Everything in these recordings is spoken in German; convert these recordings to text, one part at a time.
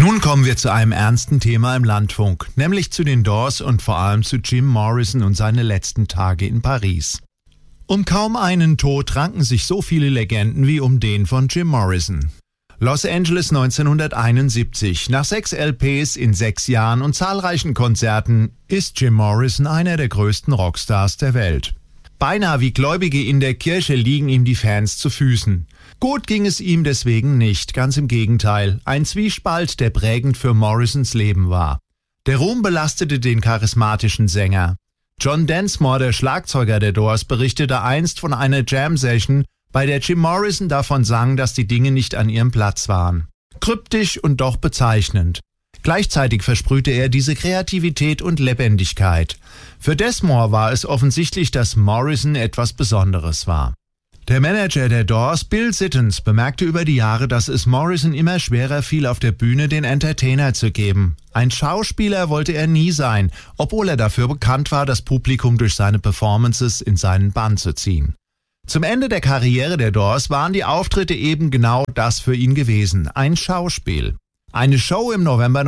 Nun kommen wir zu einem ernsten Thema im Landfunk, nämlich zu den Doors und vor allem zu Jim Morrison und seine letzten Tage in Paris. Um kaum einen Tod ranken sich so viele Legenden wie um den von Jim Morrison. Los Angeles 1971. Nach 6 LPs in 6 Jahren und zahlreichen Konzerten ist Jim Morrison einer der größten Rockstars der Welt. Beinahe wie Gläubige in der Kirche liegen ihm die Fans zu Füßen. Gut ging es ihm deswegen nicht, ganz im Gegenteil. Ein Zwiespalt, der prägend für Morrisons Leben war. Der Ruhm belastete den charismatischen Sänger. John Densmore, der Schlagzeuger der Doors, berichtete einst von einer Jam-Session, bei der Jim Morrison davon sang, dass die Dinge nicht an ihrem Platz waren. Kryptisch und doch bezeichnend. Gleichzeitig versprühte er diese Kreativität und Lebendigkeit. Für Densmore war es offensichtlich, dass Morrison etwas Besonderes war. Der Manager der Doors, Bill Sittons, bemerkte über die Jahre, dass es Morrison immer schwerer fiel, auf der Bühne den Entertainer zu geben. Ein Schauspieler wollte er nie sein, obwohl er dafür bekannt war, das Publikum durch seine Performances in seinen Bann zu ziehen. Zum Ende der Karriere der Doors waren die Auftritte eben genau das für ihn gewesen, ein Schauspiel. Eine Show im November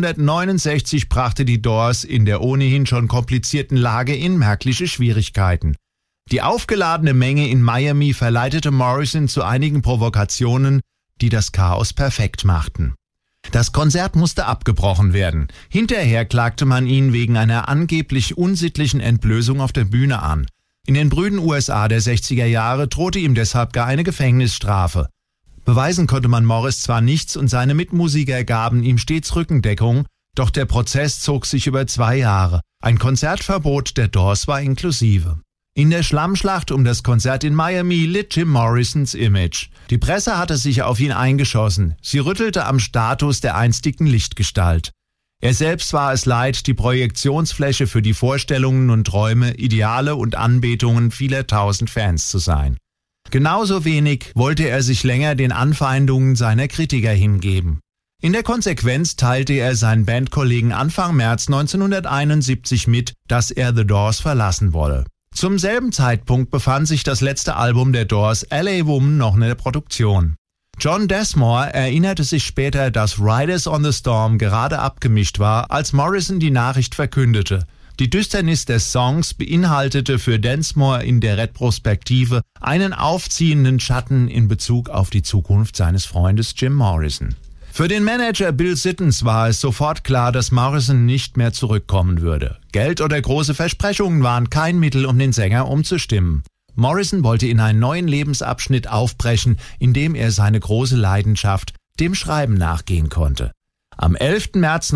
1969 brachte die Doors in der ohnehin schon komplizierten Lage in merkliche Schwierigkeiten. Die aufgeladene Menge in Miami verleitete Morrison zu einigen Provokationen, die das Chaos perfekt machten. Das Konzert musste abgebrochen werden. Hinterher klagte man ihn wegen einer angeblich unsittlichen Entblößung auf der Bühne an. In den brüden USA der 60er Jahre drohte ihm deshalb gar eine Gefängnisstrafe. Beweisen konnte man Morris zwar nichts und seine Mitmusiker gaben ihm stets Rückendeckung, doch der Prozess zog sich über 2 Jahre. Ein Konzertverbot der Doors war inklusive. In der Schlammschlacht um das Konzert in Miami litt Jim Morrisons Image. Die Presse hatte sich auf ihn eingeschossen. Sie rüttelte am Status der einstigen Lichtgestalt. Er selbst war es leid, die Projektionsfläche für die Vorstellungen und Träume, Ideale und Anbetungen vieler tausend Fans zu sein. Genauso wenig wollte er sich länger den Anfeindungen seiner Kritiker hingeben. In der Konsequenz teilte er seinen Bandkollegen Anfang März 1971 mit, dass er The Doors verlassen wolle. Zum selben Zeitpunkt befand sich das letzte Album der Doors, LA Woman, noch in der Produktion. John Densmore erinnerte sich später, dass Riders on the Storm gerade abgemischt war, als Morrison die Nachricht verkündete. Die Düsternis des Songs beinhaltete für Densmore in der Retrospektive einen aufziehenden Schatten in Bezug auf die Zukunft seines Freundes Jim Morrison. Für den Manager Bill Sittons war es sofort klar, dass Morrison nicht mehr zurückkommen würde. Geld oder große Versprechungen waren kein Mittel, um den Sänger umzustimmen. Morrison wollte in einen neuen Lebensabschnitt aufbrechen, in dem er seine große Leidenschaft, dem Schreiben, nachgehen konnte. Am 11. März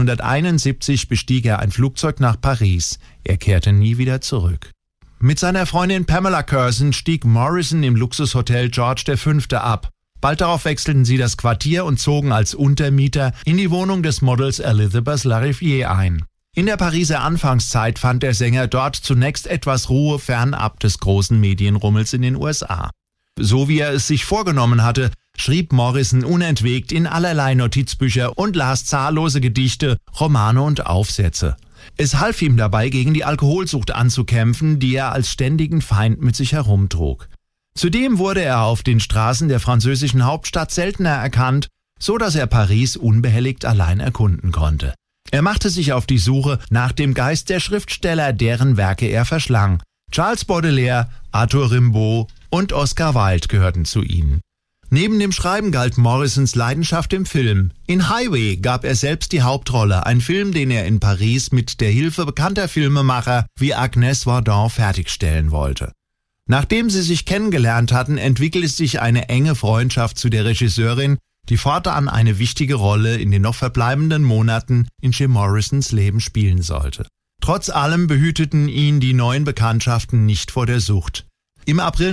1971 bestieg er ein Flugzeug nach Paris. Er kehrte nie wieder zurück. Mit seiner Freundin Pamela Curson stieg Morrison im Luxushotel George V. ab. Bald darauf wechselten sie das Quartier und zogen als Untermieter in die Wohnung des Models Elizabeth Lariviere ein. In der Pariser Anfangszeit fand der Sänger dort zunächst etwas Ruhe fernab des großen Medienrummels in den USA. So wie er es sich vorgenommen hatte, schrieb Morrison unentwegt in allerlei Notizbücher und las zahllose Gedichte, Romane und Aufsätze. Es half ihm dabei, gegen die Alkoholsucht anzukämpfen, die er als ständigen Feind mit sich herumtrug. Zudem wurde er auf den Straßen der französischen Hauptstadt seltener erkannt, so dass er Paris unbehelligt allein erkunden konnte. Er machte sich auf die Suche nach dem Geist der Schriftsteller, deren Werke er verschlang. Charles Baudelaire, Arthur Rimbaud und Oscar Wilde gehörten zu ihnen. Neben dem Schreiben galt Morrisons Leidenschaft im Film. In Highway gab er selbst die Hauptrolle, ein Film, den er in Paris mit der Hilfe bekannter Filmemacher wie Agnès Varda fertigstellen wollte. Nachdem sie sich kennengelernt hatten, entwickelte sich eine enge Freundschaft zu der Regisseurin, die fortan eine wichtige Rolle in den noch verbleibenden Monaten in Jim Morrisons Leben spielen sollte. Trotz allem behüteten ihn die neuen Bekanntschaften nicht vor der Sucht. Im April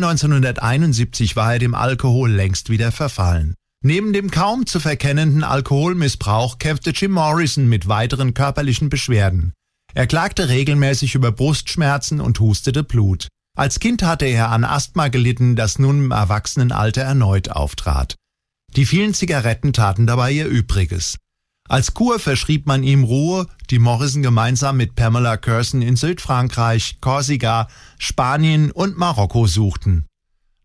1971 war er dem Alkohol längst wieder verfallen. Neben dem kaum zu verkennenden Alkoholmissbrauch kämpfte Jim Morrison mit weiteren körperlichen Beschwerden. Er klagte regelmäßig über Brustschmerzen und hustete Blut. Als Kind hatte er an Asthma gelitten, das nun im Erwachsenenalter erneut auftrat. Die vielen Zigaretten taten dabei ihr Übriges. Als Kur verschrieb man ihm Ruhe, die Morrison gemeinsam mit Pamela Curson in Südfrankreich, Korsika, Spanien und Marokko suchten.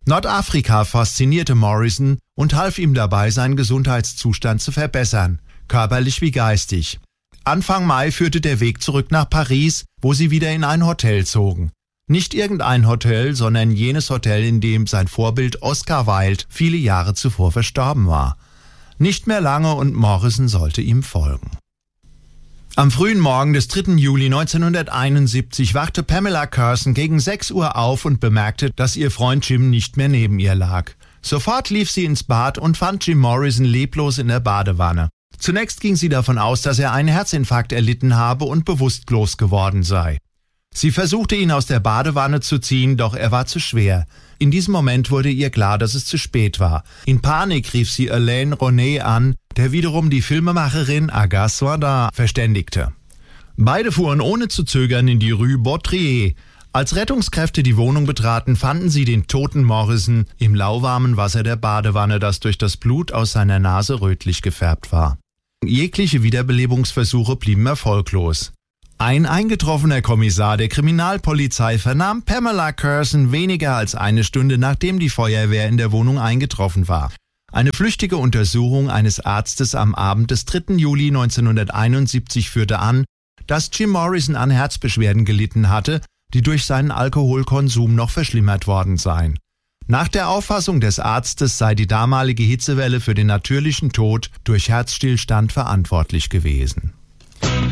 Nordafrika faszinierte Morrison und half ihm dabei, seinen Gesundheitszustand zu verbessern, körperlich wie geistig. Anfang Mai führte der Weg zurück nach Paris, wo sie wieder in ein Hotel zogen. Nicht irgendein Hotel, sondern jenes Hotel, in dem sein Vorbild Oscar Wilde viele Jahre zuvor verstorben war. Nicht mehr lange und Morrison sollte ihm folgen. Am frühen Morgen des 3. Juli 1971 wachte Pamela Curson gegen 6 Uhr auf und bemerkte, dass ihr Freund Jim nicht mehr neben ihr lag. Sofort lief sie ins Bad und fand Jim Morrison leblos in der Badewanne. Zunächst ging sie davon aus, dass er einen Herzinfarkt erlitten habe und bewusstlos geworden sei. Sie versuchte, ihn aus der Badewanne zu ziehen, doch er war zu schwer. In diesem Moment wurde ihr klar, dass es zu spät war. In Panik rief sie Alain René an, der wiederum die Filmemacherin Agathe Sourdin verständigte. Beide fuhren ohne zu zögern in die Rue Bautrier. Als Rettungskräfte die Wohnung betraten, fanden sie den toten Morrison im lauwarmen Wasser der Badewanne, das durch das Blut aus seiner Nase rötlich gefärbt war. Jegliche Wiederbelebungsversuche blieben erfolglos. Ein eingetroffener Kommissar der Kriminalpolizei vernahm Pamela Curson weniger als eine Stunde, nachdem die Feuerwehr in der Wohnung eingetroffen war. Eine flüchtige Untersuchung eines Arztes am Abend des 3. Juli 1971 führte an, dass Jim Morrison an Herzbeschwerden gelitten hatte, die durch seinen Alkoholkonsum noch verschlimmert worden seien. Nach der Auffassung des Arztes sei die damalige Hitzewelle für den natürlichen Tod durch Herzstillstand verantwortlich gewesen.